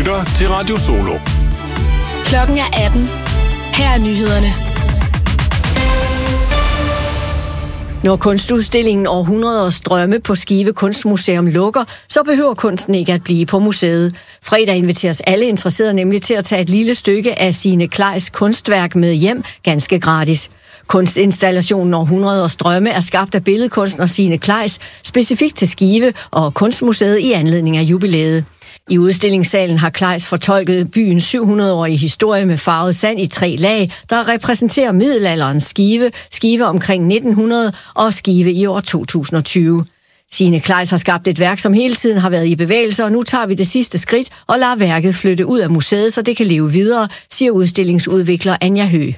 lytter til Radio Solo. Klokken er 18. Her er nyhederne. Når kunstudstillingen Århundreders drømme på Skive Kunstmuseum lukker, så behøver kunsten ikke at blive på museet. Fredag inviteres alle interesserede nemlig til at tage et lille stykke af Signe Kleis kunstværk med hjem, ganske gratis. Kunstinstallationen Århundreders drømme er skabt af billedkunstner Signe Kleis, specifikt til Skive og Kunstmuseet i anledning af jubilæet. I udstillingssalen har Kleis fortolket byens 700-årige historie med farvet sand i 3 lag, der repræsenterer middelalderens Skive omkring 1900 og Skive i år 2020. Signe Kleis har skabt et værk, som hele tiden har været i bevægelse, og nu tager vi det sidste skridt og lader værket flytte ud af museet, så det kan leve videre, siger udstillingsudvikler Anja Høgh.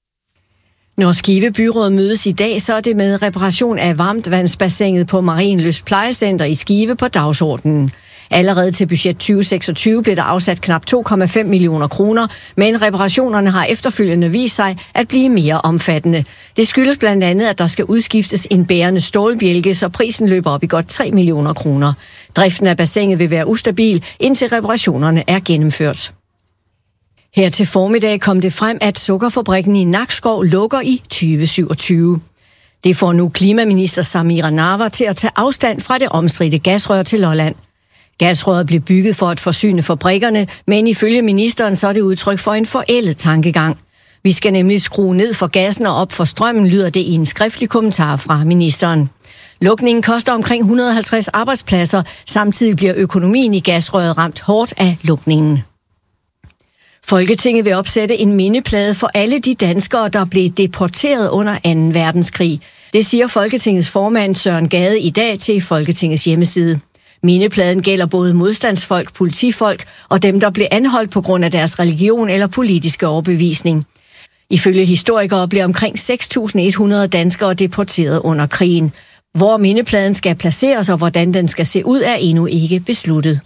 Når Skive Byråd mødes i dag, så er det med reparation af varmtvandsbassinet på Marienlyst Plejecenter i Skive på dagsordenen. Allerede til budget 2026 blev der afsat knap 2,5 millioner kroner, men reparationerne har efterfølgende vist sig at blive mere omfattende. Det skyldes blandt andet, at der skal udskiftes en bærende stålbjælke, så prisen løber op i godt 3 millioner kroner. Driften af bassinet vil være ustabil, indtil reparationerne er gennemført. Her til formiddag kom det frem, at sukkerfabrikken i Nakskov lukker i 2027. Det får nu klimaminister Samira Nawa til at tage afstand fra det omstridte gasrør til Lolland. Gasrøret blev bygget for at forsyne fabrikkerne, men ifølge ministeren så er det udtryk for en forældet tankegang. Vi skal nemlig skrue ned for gassen og op for strømmen, lyder det i en skriftlig kommentar fra ministeren. Lukningen koster omkring 150 arbejdspladser, samtidig bliver økonomien i gasrøret ramt hårdt af lukningen. Folketinget vil opsætte en mindeplade for alle de danskere, der blev deporteret under 2. verdenskrig. Det siger Folketingets formand Søren Gade i dag til Folketingets hjemmeside. Mindepladen gælder både modstandsfolk, politifolk og dem, der blev anholdt på grund af deres religion eller politiske overbevisning. Ifølge historikere blev omkring 6.100 danskere deporteret under krigen. Hvor mindepladen skal placeres og hvordan den skal se ud, er endnu ikke besluttet.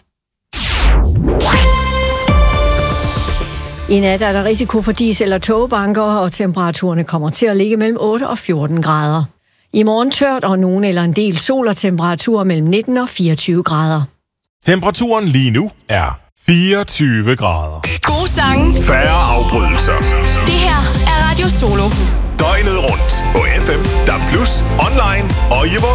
I nat er der risiko for dis- eller togbanker, og temperaturerne kommer til at ligge mellem 8 og 14 grader. I morgen tørt og nogen eller en del sol og temperaturer mellem 19 og 24 grader. Temperaturen lige nu er 24 grader. Gode sange. Færre afbrydelser. Det her er Radio Solo. Døgnet rundt på FM, DAB+, online og i vores